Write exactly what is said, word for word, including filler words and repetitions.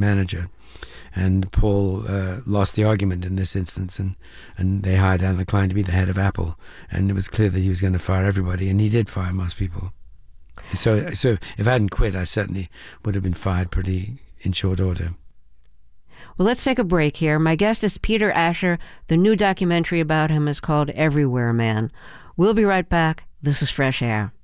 manager. And Paul uh, lost the argument in this instance, and, and they hired Alan Klein to be the head of Apple. And it was clear that he was going to fire everybody, and he did fire most people. So, so if I hadn't quit, I certainly would have been fired pretty in short order. Well, let's take a break here. My guest is Peter Asher. The new documentary about him is called Everywhere Man. We'll be right back. This is Fresh Air.